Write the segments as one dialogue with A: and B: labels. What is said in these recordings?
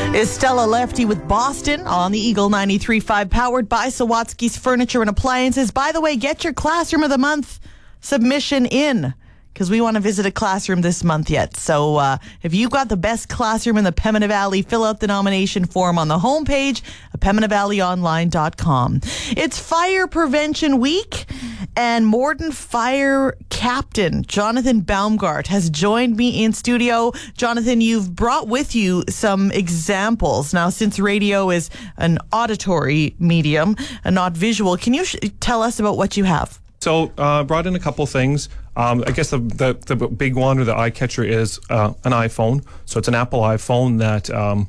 A: Is Stella Lefty with Boston on the Eagle 93.5, powered by Sawatsky's Furniture and Appliances. By the way, get your Classroom of the Month submission in, because we want to visit a classroom this month yet. So if you've got the best classroom in the Pembina Valley, fill out the nomination form on the homepage at PembinaValleyOnline.com. It's Fire Prevention Week, and Morden Fire Captain Jonathan Baumgart has joined me in studio. Jonathan, you've brought with you some examples. Now, since radio is an auditory medium and not visual, can you tell us about what you have?
B: So brought in a couple things. I guess the big one, or the eye catcher, is an iPhone. So it's an Apple iPhone that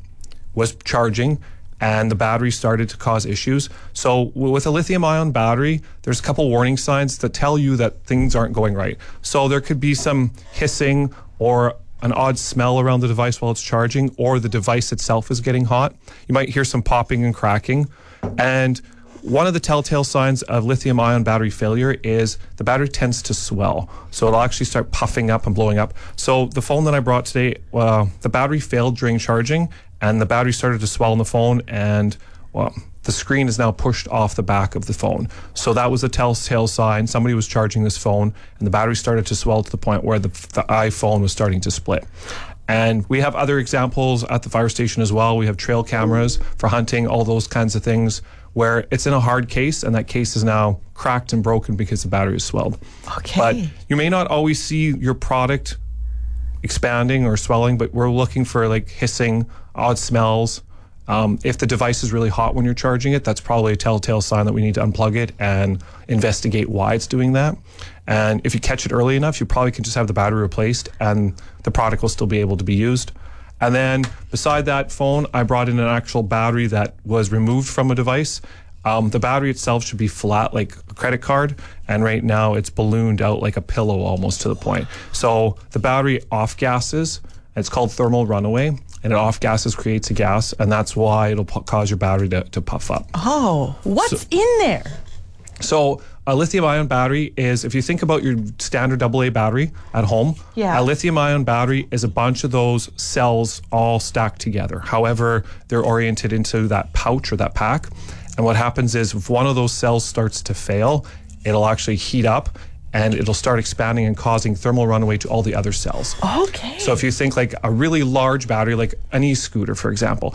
B: was charging, and the battery started to cause issues. So with a lithium-ion battery, there's a couple warning signs that tell you that things aren't going right. So there could be some hissing or an odd smell around the device while it's charging, or the device itself is getting hot. You might hear some popping and cracking. And one of the telltale signs of lithium-ion battery failure is the battery tends to swell. So it'll actually start puffing up and blowing up. So the phone that I brought today, the battery failed during charging, and the battery started to swell on the phone, and the screen is now pushed off the back of the phone. So that was a telltale sign. Somebody was charging this phone, and the battery started to swell to the point where the iPhone was starting to split. And we have other examples at the fire station as well. We have trail cameras for hunting, all those kinds of things, where it's in a hard case, and that case is now cracked and broken because the battery is swelled.
A: Okay.
B: But you may not always see your product expanding or swelling, but we're looking for like hissing, odd smells. If the device is really hot when you're charging it, that's probably a telltale sign that we need to unplug it and investigate why it's doing that. And if you catch it early enough, you probably can just have the battery replaced, and the product will still be able to be used. And then beside that phone, I brought in an actual battery that was removed from a device. The battery itself should be flat like a credit card, and right now it's ballooned out like a pillow almost to the point. So the battery off-gasses. It's called thermal runaway, and it off-gasses, creates a gas, and that's why it'll cause your battery to puff up.
A: Oh, what's in there?
B: So a lithium-ion battery is, if you think about your standard AA battery at home, a lithium-ion battery is a bunch of those cells all stacked together. However, they're oriented into that pouch or that pack. And what happens is, if one of those cells starts to fail, it'll actually heat up, and it'll start expanding and causing thermal runaway to all the other cells.
A: Okay.
B: So if you think like a really large battery, like an e-scooter, for example,